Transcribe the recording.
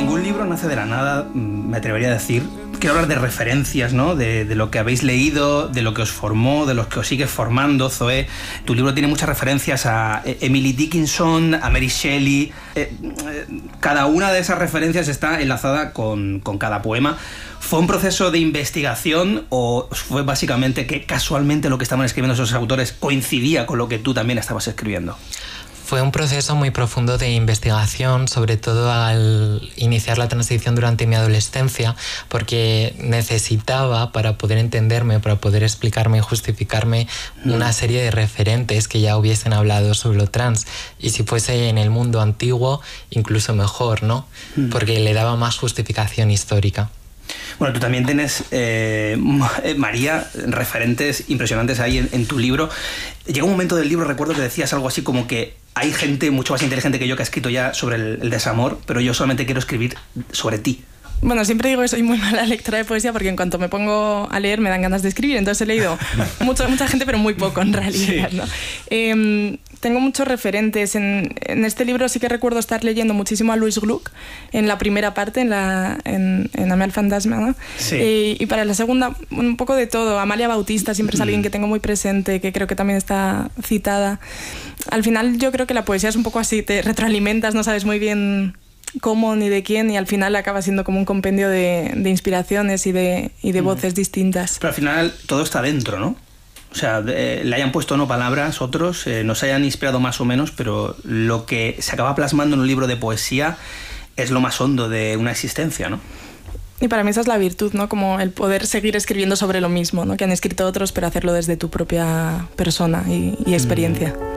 ningún libro nace de la nada, me atrevería a decir. Quiero hablar de referencias, ¿no? De lo que habéis leído, de lo que os formó, de lo que os sigue formando, Zoe. Tu libro tiene muchas referencias a Emily Dickinson, a Mary Shelley. Cada una de esas referencias está enlazada con cada poema. ¿Fue un proceso de investigación o fue básicamente que casualmente lo que estaban escribiendo esos autores coincidía con lo que tú también estabas escribiendo? Fue un proceso muy profundo de investigación, sobre todo al iniciar la transición durante mi adolescencia, porque necesitaba, para poder entenderme, para poder explicarme y justificarme, una serie de referentes que ya hubiesen hablado sobre lo trans. Y si fuese en el mundo antiguo, incluso mejor, ¿no? Porque le daba más justificación histórica. Bueno, tú también tienes, María, referentes impresionantes ahí en tu libro. Llega un momento del libro, recuerdo que decías algo así como que hay gente mucho más inteligente que yo que ha escrito ya sobre el desamor, pero yo solamente quiero escribir sobre ti. Bueno, siempre digo que soy muy mala lectora de poesía porque en cuanto me pongo a leer me dan ganas de escribir, entonces he leído mucha gente, pero muy poco en realidad, sí, ¿no? Tengo muchos referentes. En este libro sí que recuerdo estar leyendo muchísimo a Louise Gluck en la primera parte, en Amé al fantasma, ¿no? Sí. Y para la segunda, un poco de todo. Amalia Bautista siempre es alguien que tengo muy presente, que creo que también está citada. Al final yo creo que la poesía es un poco así, te retroalimentas, no sabes muy bien cómo ni de quién, y al final acaba siendo como un compendio de inspiraciones y de voces distintas. Pero al final todo está dentro, ¿no? O sea, le hayan puesto no palabras otros, nos hayan inspirado más o menos, pero lo que se acaba plasmando en un libro de poesía es lo más hondo de una existencia, ¿no? Y para mí esa es la virtud, ¿no? Como el poder seguir escribiendo sobre lo mismo, ¿no? Que han escrito otros, pero hacerlo desde tu propia persona y experiencia.